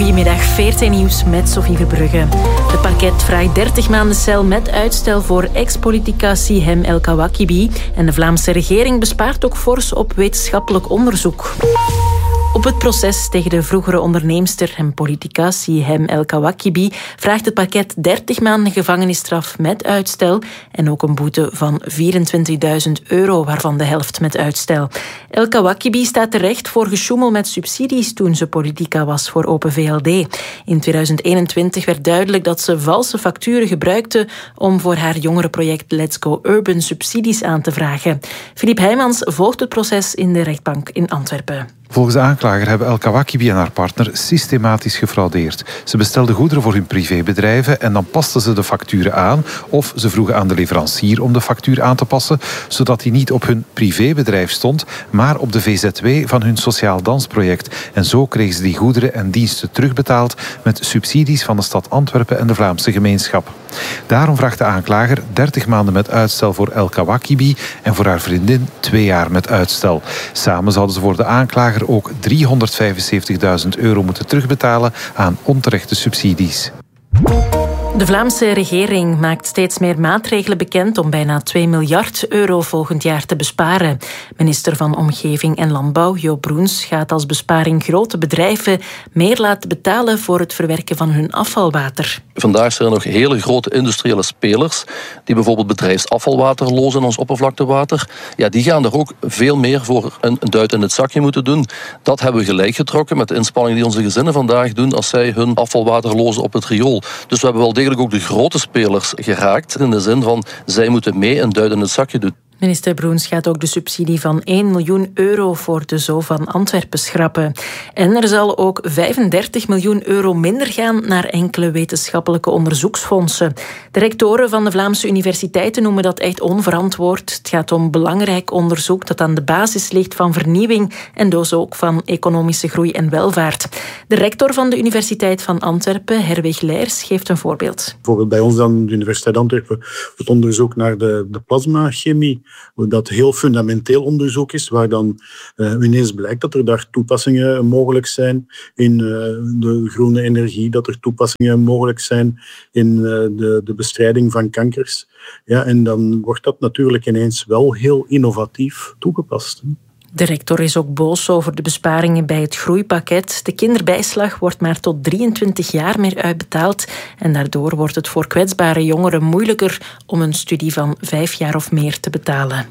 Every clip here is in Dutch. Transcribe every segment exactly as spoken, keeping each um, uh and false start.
Goedemiddag, V R T Nieuws met Sophie Verbrugge. Het parket vraagt dertig maanden cel met uitstel voor ex-politica Sihem El Kawakibi. En de Vlaamse regering bespaart ook fors op wetenschappelijk onderzoek. Op het proces tegen de vroegere onderneemster en politica Sihem El Kawakibi vraagt het parket dertig maanden gevangenisstraf met uitstel en ook een boete van vierentwintigduizend euro, waarvan de helft met uitstel. El Kawakibi staat terecht voor gesjoemel met subsidies toen ze politica was voor Open V L D. In tweeduizend eenentwintig werd duidelijk dat ze valse facturen gebruikte om voor haar jongerenproject Let's Go Urban subsidies aan te vragen. Philippe Heijmans volgt het proces in de rechtbank in Antwerpen. Volgens de aanklager hebben El Kawakibi en haar partner systematisch gefraudeerd. Ze bestelden goederen voor hun privébedrijven en dan pasten ze de facturen aan of ze vroegen aan de leverancier om de factuur aan te passen, zodat die niet op hun privébedrijf stond, maar op de V Z W van hun sociaal dansproject. En zo kregen ze die goederen en diensten terugbetaald met subsidies van de stad Antwerpen en de Vlaamse gemeenschap. Daarom vraagt de aanklager dertig maanden met uitstel voor El Kawakibi en voor haar vriendin twee jaar met uitstel. Samen zouden ze voor de aanklager ook driehonderdvijfenzeventigduizend euro moeten terugbetalen aan onterechte subsidies. De Vlaamse regering maakt steeds meer maatregelen bekend om bijna twee miljard euro volgend jaar te besparen. Minister van Omgeving en Landbouw, Jo Broens, gaat als besparing grote bedrijven meer laten betalen voor het verwerken van hun afvalwater. Vandaag zijn er nog hele grote industriële spelers die bijvoorbeeld bedrijfsafvalwater lozen in ons oppervlaktewater. Ja, die gaan er ook veel meer voor een duit in het zakje moeten doen. Dat hebben we gelijk getrokken met de inspanningen die onze gezinnen vandaag doen als zij hun afvalwater lozen op het riool. Dus we hebben wel degelijk ook de grote spelers geraakt in de zin van zij moeten mee een duit in het zakje doen. Minister Broens gaat ook de subsidie van één miljoen euro voor de Zoo van Antwerpen schrappen. En er zal ook vijfendertig miljoen euro minder gaan naar enkele wetenschappelijke onderzoeksfondsen. De rectoren van de Vlaamse universiteiten noemen dat echt onverantwoord. Het gaat om belangrijk onderzoek dat aan de basis ligt van vernieuwing en dus ook van economische groei en welvaart. De rector van de Universiteit van Antwerpen, Herwig Leijers, geeft een voorbeeld. Bijvoorbeeld bij ons aan de Universiteit Antwerpen het onderzoek naar de, de plasmachemie. Dat heel fundamenteel onderzoek is, waar dan uh, ineens blijkt dat er daar toepassingen mogelijk zijn in uh, de groene energie, dat er toepassingen mogelijk zijn in uh, de, de bestrijding van kankers. Ja, en dan wordt dat natuurlijk ineens wel heel innovatief toegepast. De rector is ook boos over de besparingen bij het groeipakket. De kinderbijslag wordt maar tot drieëntwintig jaar meer uitbetaald en daardoor wordt het voor kwetsbare jongeren moeilijker om een studie van vijf jaar of meer te betalen.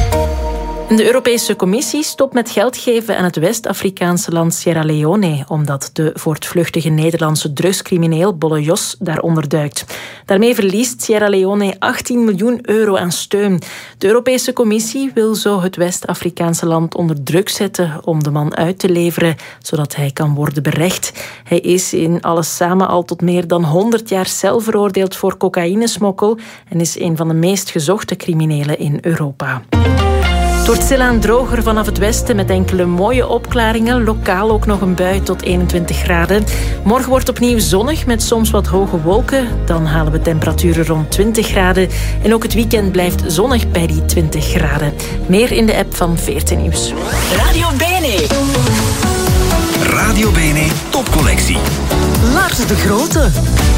De Europese Commissie stopt met geld geven aan het West-Afrikaanse land Sierra Leone, omdat de voortvluchtige Nederlandse drugscrimineel Bolle Jos daaronder duikt. Daarmee verliest Sierra Leone achttien miljoen euro aan steun. De Europese Commissie wil zo het West-Afrikaanse land onder druk zetten om de man uit te leveren, zodat hij kan worden berecht. Hij is in alles samen al tot meer dan honderd jaar cel veroordeeld voor cocaïnesmokkel en is een van de meest gezochte criminelen in Europa. Het wordt stilaan droger vanaf het westen met enkele mooie opklaringen. Lokaal ook nog een bui tot eenentwintig graden. Morgen wordt opnieuw zonnig met soms wat hoge wolken. Dan halen we temperaturen rond twintig graden. En ook het weekend blijft zonnig bij die twintig graden. Meer in de app van V R T Nieuws. Radio Bene. Radio Bene topcollectie. Lars de Grote.